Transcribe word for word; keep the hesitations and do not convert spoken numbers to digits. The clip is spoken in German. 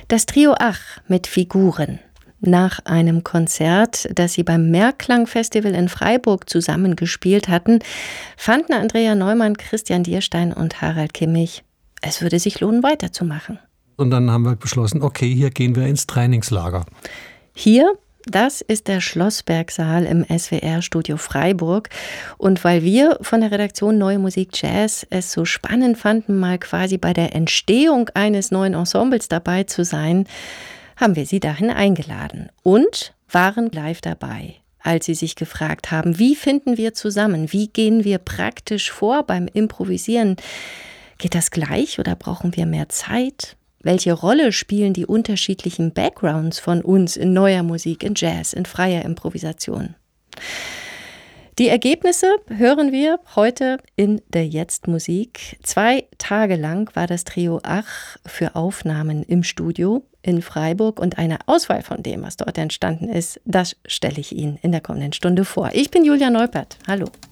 Das Trio Ach mit Figuren. Nach einem Konzert, das sie beim Mehrklang-Festival in Freiburg zusammengespielt hatten, fanden Andrea Neumann, Christian Dierstein und Harald Kimmich, es würde sich lohnen, weiterzumachen. Und dann haben wir beschlossen, okay, hier gehen wir ins Trainingslager. Hier, das ist der Schlossbergsaal im S W R-Studio Freiburg. Und weil wir von der Redaktion Neue Musik Jazz es so spannend fanden, mal quasi bei der Entstehung eines neuen Ensembles dabei zu sein, haben wir sie dahin eingeladen und waren live dabei, als sie sich gefragt haben, wie finden wir zusammen, wie gehen wir praktisch vor beim Improvisieren? Geht das gleich oder brauchen wir mehr Zeit? Welche Rolle spielen die unterschiedlichen Backgrounds von uns in neuer Musik, in Jazz, in freier Improvisation? Die Ergebnisse hören wir heute in der Jetzt-Musik. Zwei Tage lang war das Trio Ach für Aufnahmen im Studio in Freiburg und eine Auswahl von dem, was dort entstanden ist, das stelle ich Ihnen in der kommenden Stunde vor. Ich bin Julia Neupert. Hallo.